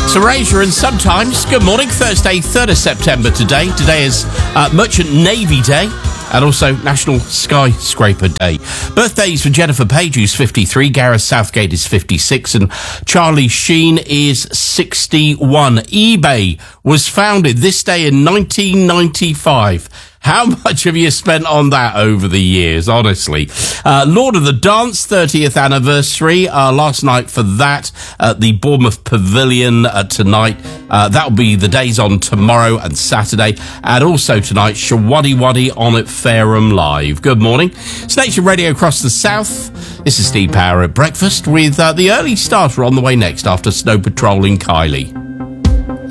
Erasure and sometimes. Good morning, Thursday, 3rd of September today. Today is Merchant Navy Day and also National Skyscraper Day. Birthdays for Jennifer Page, who's 53, Gareth Southgate is 56, and Charlie Sheen is 61. eBay was founded this day in 1995. How much have you spent on that over the years, honestly? Lord of the Dance, 30th anniversary, last night for that at the Bournemouth Pavilion tonight. That'll be the days on tomorrow and Saturday. And also tonight, Shawaddy Waddy on at Fareham Live. Good morning. It's Nation Radio across the south. This is Steve Power at breakfast with the early starter on the way next after Snow Patrolling Kylie.